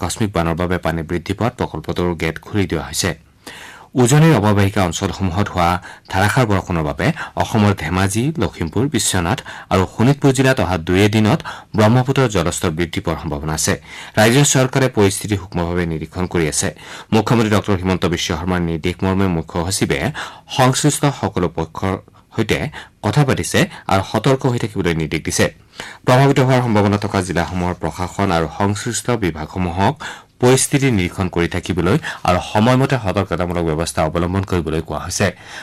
আকস্মিক বানৰ বাবে পানী বৃদ্ধি পোৱাত প্ৰকল্পটোৰ গেট খুলি দিয়া হৈছে উজনিৰ অৱবাহিকা অঞ্চলসমূহত হোৱা ধাৰাসাৰ বৰষুণৰ বাবে অসমৰ ধেমাজি লখিমপুৰ বিশ্বনাথ আৰু শোণিতপুৰ জিলাত অহা 2 দিনত ব্ৰহ্মপুত্ৰৰ জলস্তৰ বৃদ্ধি পোৱাৰ সম্ভাৱনা আছে ৰাজ্য চৰকাৰে পৰিস্থিতি সূক্ষ্মভাৱে নিৰীক্ষণ কৰি আছে মুখ্যমন্ত্ৰী ডক্টৰ হিমন্ত বিশ্ব শৰ্মাৰ নিৰ্দেশ মৰ্মে মুখ্য সচিবে সংশ্লিষ্ট সকলো পক্ষৰ সৈতে কথা পাতিছে আৰু সতৰ্ক হৈ থাকিবলৈ নিৰ্দেশ দিছে প্ৰভাৱিত হোৱাৰ সম্ভাৱনা থকা জিলাসমূহৰ প্ৰশাসন আৰু সংশ্লিষ্ট বিভাগসমূহক পৰিস্থিতি নিৰীক্ষণ কৰি থাকিবলৈ আৰু সময়মতে সতৰ্কতামূলক ব্যৱস্থা অৱলম্বন কৰিবলৈ কোৱা হৈছে